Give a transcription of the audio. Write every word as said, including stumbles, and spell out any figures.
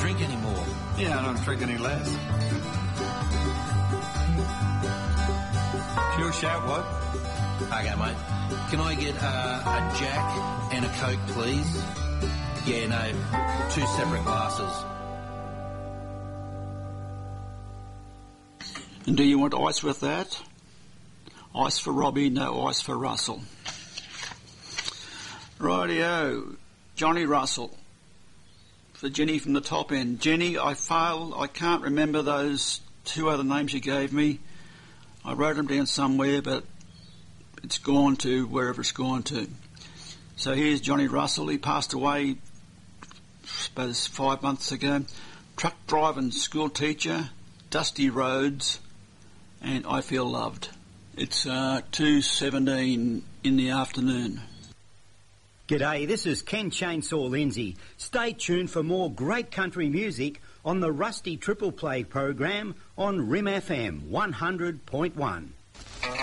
drink anymore. Yeah, I don't drink any less. Sure shout, what? Okay, mate. Can I get uh, a Jack and a Coke, please? Yeah, no, two separate glasses. And do you want ice with that? Ice for Robbie, no ice for Russell. Rightio, Johnny Russell. For Jenny from the top end. Jenny, I failed. I can't remember those two other names you gave me. I wrote them down somewhere, but it's gone to wherever it's gone to. So here's Johnny Russell. He passed away, I suppose, five months ago. Truck driving school teacher, dusty roads, and I feel loved. It's uh, two seventeen in the afternoon. G'day, this is Ken Chainsaw Lindsay. Stay tuned for more great country music on the Rusty Triple Play program on R I M F M one hundred point one.